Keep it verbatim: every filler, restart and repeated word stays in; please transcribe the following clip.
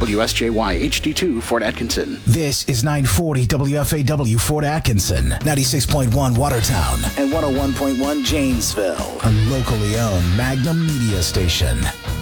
W S J Y H D two, Fort Atkinson. This is nine forty W F A W, Fort Atkinson, ninety-six point one Watertown, and one oh one point one Janesville, a locally owned Magnum media station.